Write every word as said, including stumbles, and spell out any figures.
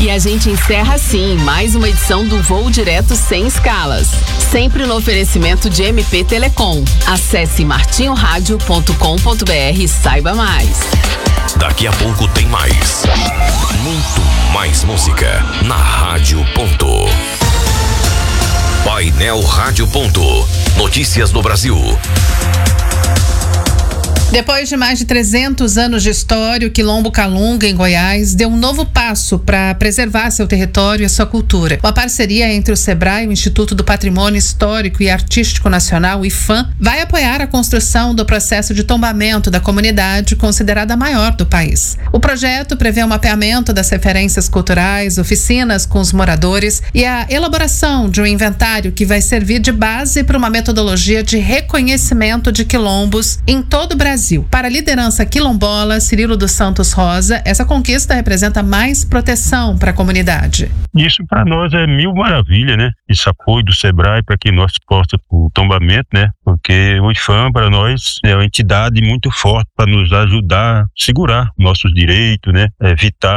E a gente encerra assim mais uma edição do Voo Direto Sem Escalas. Sempre no oferecimento de M P Telecom. Acesse martinho rádio ponto com ponto br e saiba mais. Daqui a pouco tem mais. Muito mais música na Rádio Ponto. Painel Rádio Ponto. Notícias do Brasil. Depois de mais de trezentos anos de história, o Quilombo Calunga, em Goiás, deu um novo passo para preservar seu território e sua cultura. Uma parceria entre o SEBRAE, o Instituto do Patrimônio Histórico e Artístico Nacional, o IFAM, vai apoiar a construção do processo de tombamento da comunidade, considerada a maior do país. O projeto prevê o mapeamento das referências culturais, oficinas com os moradores e a elaboração de um inventário que vai servir de base para uma metodologia de reconhecimento de quilombos em todo o Brasil. Para a liderança quilombola, Cirilo dos Santos Rosa, essa conquista representa mais proteção para a comunidade. Isso para nós é mil maravilha, né? Esse apoio do SEBRAE para que nós possamos o tombamento, né? Porque o IFAM para nós é uma entidade muito forte para nos ajudar a segurar nossos direitos, né? Evitar